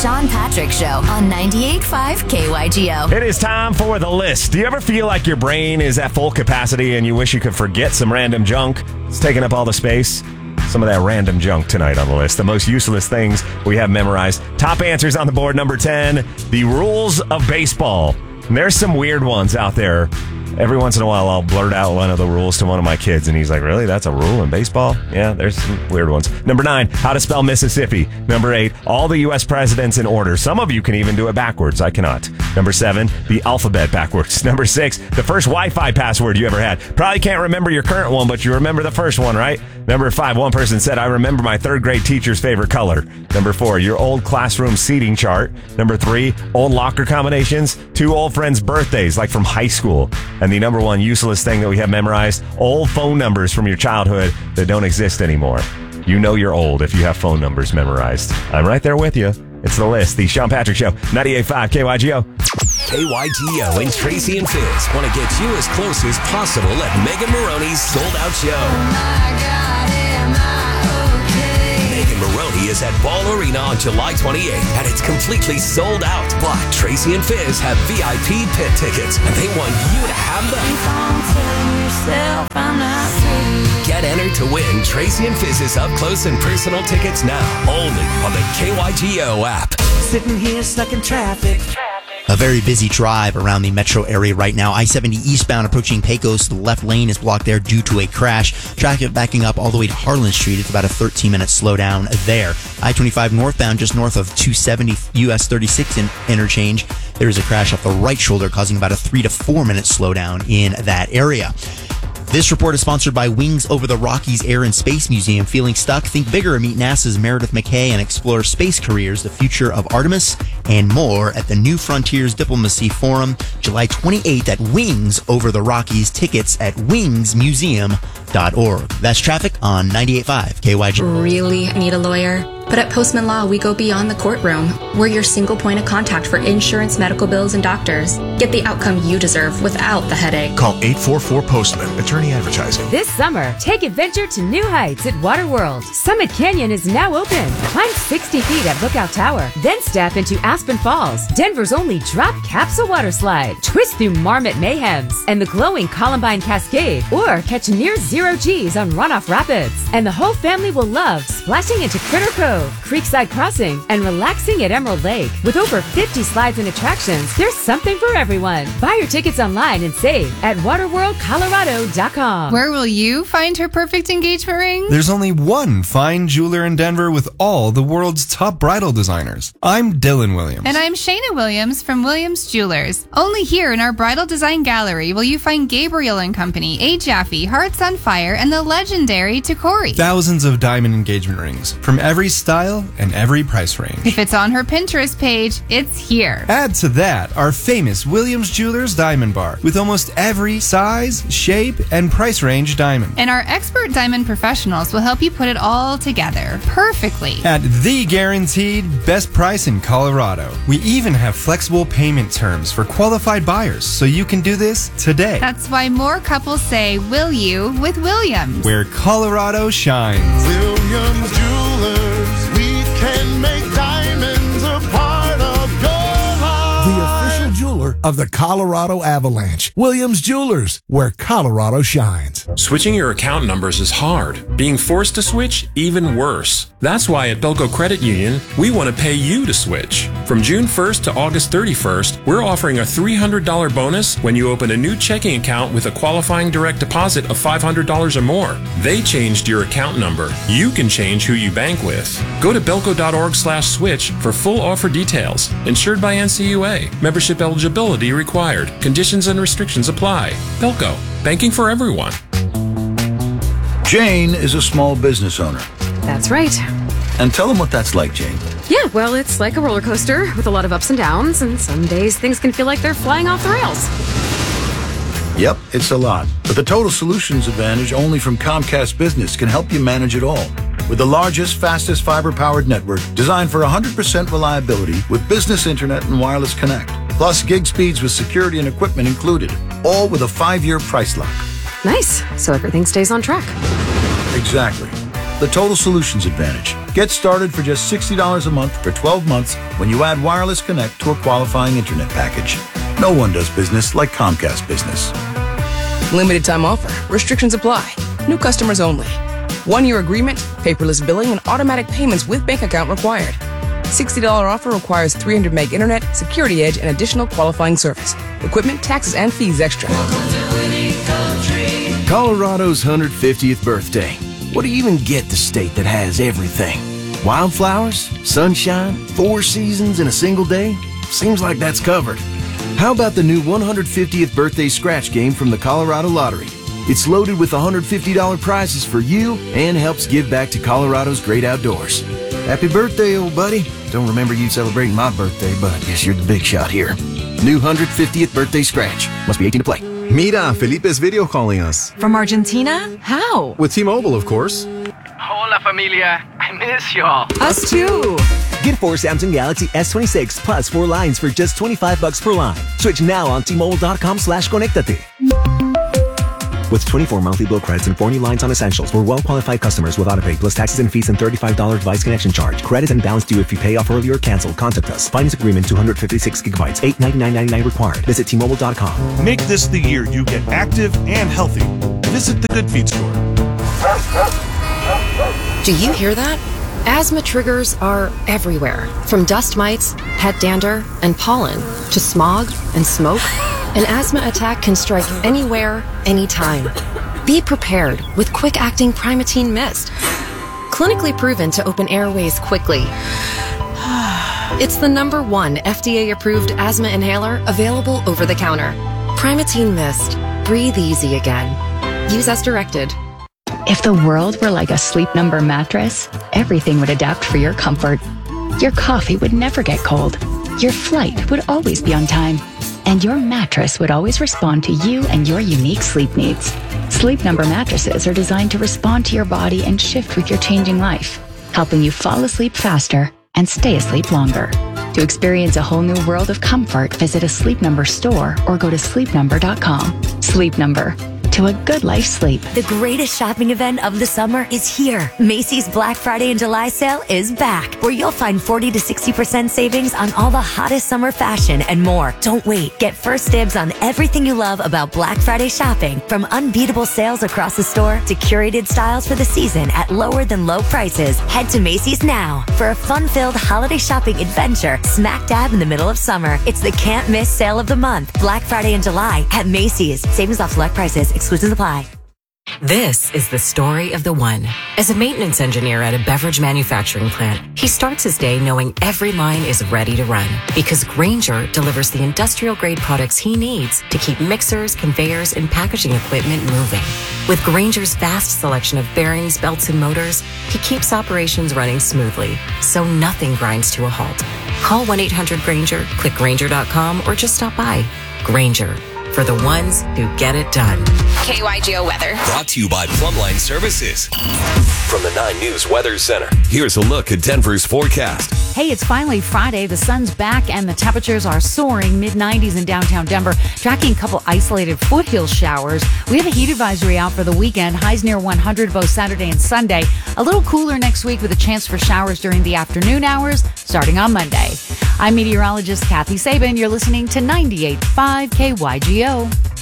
Sean Patrick Show on 98.5 KYGO. It is time for the list. Do you ever feel like your brain is at full capacity and you wish you could forget some random junk? It's taking up all the space. Some of that random junk tonight on the list. The most useless things we have memorized. Top answers on the board. Number 10, the rules of baseball. And there's some weird ones out there. Every once in a while, I'll blurt out one of the rules to one of my kids, and he's like, really? That's a rule in baseball? Yeah, there's some weird ones. Number 9, how to spell Mississippi. Number 8, all the U.S. presidents in order. Some of you can even do it backwards. I cannot. Number 7, the alphabet backwards. Number 6, the first Wi-Fi password you ever had. Probably can't remember your current one, but you remember the first one, right? Number 5, one person said, I remember my third grade teacher's favorite color. Number 4, your old classroom seating chart. Number 3, old locker combinations. 2 old friends' birthdays, like from high school. And the number 1 useless thing that we have memorized, old phone numbers from your childhood that don't exist anymore. You know you're old if you have phone numbers memorized. I'm right there with you. It's the list. The Sean Patrick Show, 98.5 KYGO. KYGO and Tracy and Fizz want to get you as close as possible at Megan Maroney's Sold Out Show. Oh my God, am I okay? Megan Maroney is at Ball Arena on July 28th, and it's completely sold out. But Tracy and Fizz have VIP pit tickets, and they want you to have them. Don't tell yourself I'm not free. Get entered to win Tracy and Fizz's up close and personal tickets now, only on the KYGO app. Sitting here stuck in traffic. A very busy drive around the metro area right now. I-70 eastbound approaching Pecos. The left lane is blocked there due to a crash. Traffic backing up all the way to Harlan Street. It's about a 13-minute slowdown there. I-25 northbound just north of 270 US 36 interchange. There is a crash off the right shoulder causing about a 3 to 4 minute slowdown in that area. This report is sponsored by Wings Over the Rockies Air and Space Museum. Feeling stuck? Think bigger and meet NASA's Meredith McKay and explore space careers, the future of Artemis, and more at the New Frontiers Diplomacy Forum, July 28th at Wings Over the Rockies. Tickets at wingsmuseum.org. That's traffic on 98.5 KYG. Really need a lawyer? But at Postman Law, we go beyond the courtroom. We're your single point of contact for insurance, medical bills, and doctors. Get the outcome you deserve without the headache. Call 844-POSTMAN. Attorney Advertising. This summer, take adventure to new heights at Waterworld. Summit Canyon is now open. Climb 60 feet at Lookout Tower. Then step into Aspen Falls, Denver's only drop capsule water slide. Twist through Marmot Mayhems and the glowing Columbine Cascade. Or catch near zero G's on Runoff Rapids. And the whole family will love splashing into Critter Cove, Creekside Crossing, and relaxing at Emerald Lake. With over 50 slides and attractions, there's something for everyone. Buy your tickets online and save at waterworldcolorado.com. Where will you find her perfect engagement ring? There's only one fine jeweler in Denver with all the world's top bridal designers. I'm Dylan Williams. And I'm Shayna Williams from Williams Jewelers. Only here in our Bridal Design Gallery will you find Gabriel & Company, A. Jaffe, Hearts on Fire, and the legendary Tacori. Thousands of diamond engagement rings from every style and every price range. If it's on her Pinterest page, it's here. Add to that our famous Williams Jewelers Diamond Bar with almost every size, shape, and price range diamond. And our expert diamond professionals will help you put it all together perfectly. At the guaranteed best price in Colorado. We even have flexible payment terms for qualified buyers, so you can do this today. That's why more couples say, will you, with Williams. Where Colorado shines. Williams Jewelers, we can make diamonds a part of your life. The official jeweler of the Colorado Avalanche. Williams Jewelers, where Colorado shines. Switching your account numbers is hard. Being forced to switch, even worse. That's why at Belco Credit Union, we want to pay you to switch. From June 1st to August 31st, we're offering a $300 bonus when you open a new checking account with a qualifying direct deposit of $500 or more. They changed your account number. You can change who you bank with. Go to belco.org/switch for full offer details. Insured by NCUA. Membership eligibility required. Conditions and restrictions apply. Belco. Banking for everyone. Jane is a small business owner. That's right. And tell them what that's like, Jane. Yeah, well, it's like a roller coaster with a lot of ups and downs, and some days things can feel like they're flying off the rails. Yep, it's a lot. But the Total Solutions Advantage only from Comcast Business can help you manage it all. With the largest, fastest fiber-powered network designed for 100% reliability with business internet and wireless connect. Plus gig speeds with security and equipment included. All with a 5-year price lock. Nice. So everything stays on track. Exactly. the Total Solutions Advantage. Get started for just $60 a month for 12 months when you add Wireless Connect to a qualifying internet package. No one does business like Comcast Business. Limited time offer. Restrictions apply. New customers only. 1-year agreement, paperless billing, and automatic payments with bank account required. $60 offer requires 300 meg internet, security edge, and additional qualifying service. Equipment, taxes, and fees extra. Colorado's 150th birthday. What do you even get the state that has everything? Wildflowers, sunshine, 4 seasons in a single day? Seems like that's covered. How about the new 150th birthday scratch game from the Colorado Lottery? It's loaded with $150 prizes for you and helps give back to Colorado's great outdoors. Happy birthday, old buddy. Don't remember you celebrating my birthday, but guess you're the big shot here. New 150th birthday scratch. Must be 18 to play. Mira, Felipe's video calling us. From Argentina? How? With T-Mobile, of course. Hola, familia. I miss y'all. Us too. Get 4 Samsung Galaxy S26 plus 4 lines for just $25 per line. Switch now on T-Mobile.com/conectate. With 24 monthly bill credits and 4 new lines on essentials for well-qualified customers with AutoPay plus taxes and fees and $35 device connection charge. Credit and balance due if you pay off early or cancel. Contact us. Finance agreement 256 gigabytes. $899.99 required. Visit T-Mobile.com. Make this the year you get active and healthy. Visit the Good Feet store. Do you hear that? Asthma triggers are everywhere. From dust mites, pet dander, and pollen to smog and smoke. An asthma attack can strike anywhere, anytime. Be prepared with quick-acting Primatene Mist. Clinically proven to open airways quickly. It's the #1 FDA-approved asthma inhaler available over the counter. Primatene Mist. Breathe easy again. Use as directed. If the world were like a Sleep Number mattress, everything would adapt for your comfort. Your coffee would never get cold. Your flight would always be on time. And your mattress would always respond to you and your unique sleep needs. Sleep Number mattresses are designed to respond to your body and shift with your changing life, helping you fall asleep faster and stay asleep longer. To experience a whole new world of comfort, visit a Sleep Number store or go to sleepnumber.com. Sleep Number. To a good life sleep. The greatest shopping event of the summer is here. Macy's Black Friday and July sale is back, where you'll find 40 to 60% savings on all the hottest summer fashion and more. Don't wait. Get first dibs on everything you love about Black Friday shopping, from unbeatable sales across the store to curated styles for the season at lower than low prices. Head to Macy's now for a fun-filled holiday shopping adventure smack dab in the middle of summer. It's the can't miss sale of the month, Black Friday and July at Macy's. Savings off select prices. Exclusions apply. This is the story of the one. As a maintenance engineer at a beverage manufacturing plant, he starts his day knowing every line is ready to run, because Grainger delivers the industrial-grade products he needs to keep mixers, conveyors, and packaging equipment moving. With Grainger's vast selection of bearings, belts, and motors, he keeps operations running smoothly, so nothing grinds to a halt. Call 1-800-GRAINGER, click Grainger.com, or just stop by. Grainger, for the ones who get it done. KYGO weather. Brought to you by Plumline Services. From the 9 News Weather Center, here's a look at Denver's forecast. Hey, it's finally Friday. The sun's back and the temperatures are soaring, mid-90s in downtown Denver. Tracking a couple isolated foothill showers. We have a heat advisory out for the weekend. Highs near 100 both Saturday and Sunday. A little cooler next week with a chance for showers during the afternoon hours, starting on Monday. I'm meteorologist Kathy Sabin. You're listening to 98.5 KYGO.